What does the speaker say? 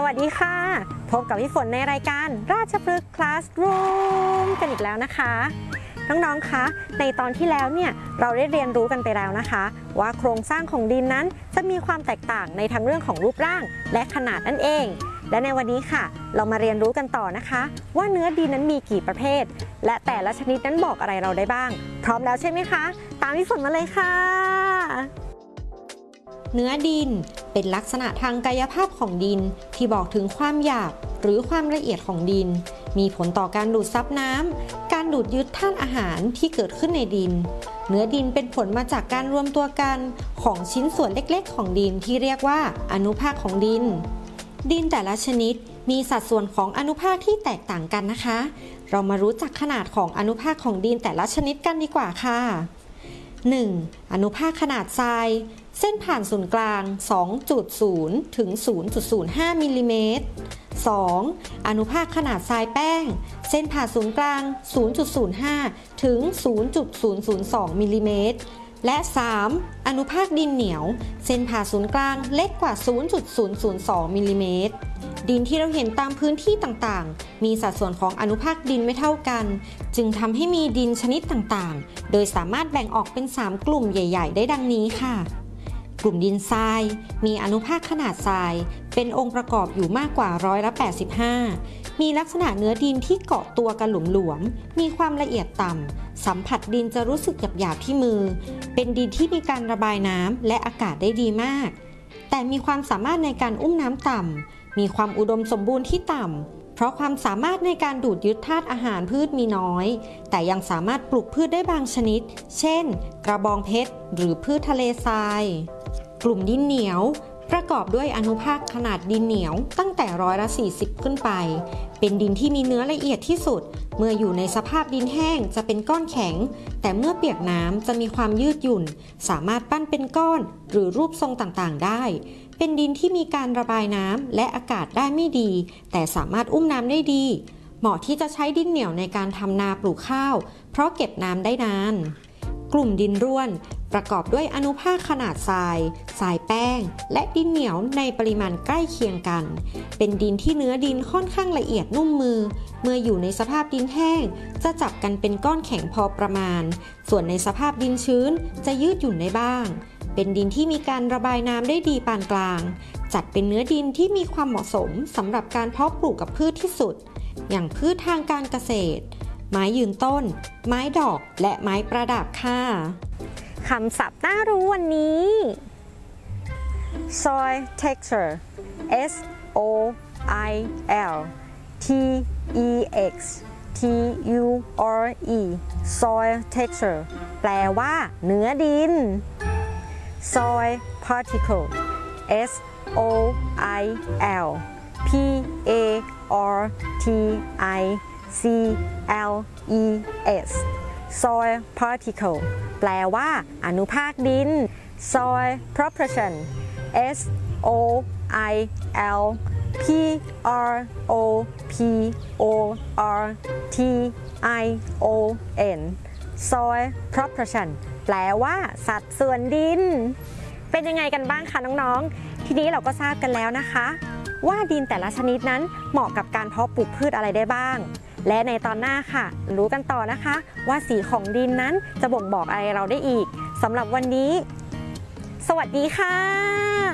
วัสดีค่ะพบกับพี่ฝนในรายการราชพฤกษ์ Classroom กันอีกแล้วนะคะน้องๆคะในตอนที่แล้วเนี่ยเราได้เรียนรู้กันไปแล้วนะคะว่าโครงสร้างของดินนั้นจะมีความแตกต่างในทั้งเรื่องของรูปร่างและขนาดนั่นเองและในวันนี้ค่ะเรามาเรียนรู้กันต่อนะคะว่าเนื้อดินนั้นมีกี่ประเภทและแต่ละชนิดนั้นบอกอะไรเราได้บ้างพร้อมแล้วใช่ไหมคะตามพี่ฝนมาเลยค่ะเนื้อดินเป็นลักษณะทางกายภาพของดินที่บอกถึงความหยาบหรือความละเอียดของดินมีผลต่อการดูดซับน้ำการดูดยึดธาตุอาหารที่เกิดขึ้นในดินเนื้อดินเป็นผลมาจากการรวมตัวกันของชิ้นส่วนเล็กๆของดินที่เรียกว่าอนุภาคของดินดินแต่ละชนิดมีสัดส่วนของอนุภาคที่แตกต่างกันนะคะเรามารู้จักขนาดของอนุภาคของดินแต่ละชนิดกันดีกว่าค่ะ 1. อนุภาคขนาดทรายเส้นผ่านศูนย์กลาง 2.0 ถึง 0.05 มิลลิเมตร 2. อนุภาคขนาดทรายแป้งเส้นผ่านศูนย์กลาง 0.05 ถึง 0.002 มิลลิเมตร และ 3. อนุภาคดินเหนียวเส้นผ่าศูนย์กลางเล็กกว่า 0.002 มิลลิเมตร ดินที่เราเห็นตามพื้นที่ต่างๆมีสัดส่วนของอนุภาคดินไม่เท่ากันจึงทำให้มีดินชนิดต่างๆโดยสามารถแบ่งออกเป็น 3 กลุ่มใหญ่ๆได้ดังนี้ค่ะกลุ่มดินทรายมีอนุภาคขนาดทรายเป็นองค์ประกอบอยู่มากกว่า85%มีลักษณะเนื้อดินที่เกาะตัวกันหลวมๆมีความละเอียดต่ำสัมผัสดินจะรู้สึกหยาบๆที่มือเป็นดินที่มีการระบายน้ำและอากาศได้ดีมากแต่มีความสามารถในการอุ้มน้ำต่ำมีความอุดมสมบูรณ์ที่ต่ำเพราะความสามารถในการดูดยึดธาตุอาหารพืชมีน้อยแต่ยังสามารถปลูกพืชได้บางชนิดเช่นกระบองเพชรหรือพืชทะเลทรายกลุ่มดินเหนียวประกอบด้วยอนุภาคขนาดดินเหนียวตั้งแต่40%ขึ้นไปเป็นดินที่มีเนื้อละเอียดที่สุดเมื่ออยู่ในสภาพดินแห้งจะเป็นก้อนแข็งแต่เมื่อเปียกน้ำจะมีความยืดหยุ่นสามารถปั้นเป็นก้อนหรือรูปทรงต่างๆได้เป็นดินที่มีการระบายน้ำและอากาศได้ไม่ดีแต่สามารถอุ้มน้ำได้ดีเหมาะที่จะใช้ดินเหนียวในการทำนาปลูกข้าวเพราะเก็บน้ำได้นานกลุ่มดินร่วนประกอบด้วยอนุภาคขนาดทรายแป้งและดินเหนียวในปริมาณใกล้เคียงกันเป็นดินที่เนื้อดินค่อนข้างละเอียดนุ่มมือเมื่ออยู่ในสภาพดินแห้งจะจับกันเป็นก้อนแข็งพอประมาณส่วนในสภาพดินชื้นจะยืดหยุ่นได้บ้างเป็นดินที่มีการระบายน้ำได้ดีปานกลางจัดเป็นเนื้อดินที่มีความเหมาะสมสำหรับการเพาะปลูกกับพืชที่สุดอย่างพืชทางการเกษตรไม้ยืนต้นไม้ดอกและไม้ประดับค่ะคำศัพท์น่ารู้วันนี้ soil texture S O I L T E X T U R E soil texture แปลว่าเนื้อดิน soil particle S O I L P A R T I C L E S soil particle แปลว่าอนุภาคดิน soil proportion S O I L P R O P O R T I O N soil proportion แปลว่าสัดส่วนดินเป็นยังไงกันบ้างคะน้องๆทีนี้เราก็ทราบกันแล้วนะคะว่าดินแต่ละชนิดนั้นเหมาะกับการเพาะปลูกพืชอะไรได้บ้างและในตอนหน้าค่ะรู้กันต่อนะคะว่าสีของดินนั้นจะบ่งบอกอะไรเราได้อีกสำหรับวันนี้สวัสดีค่ะ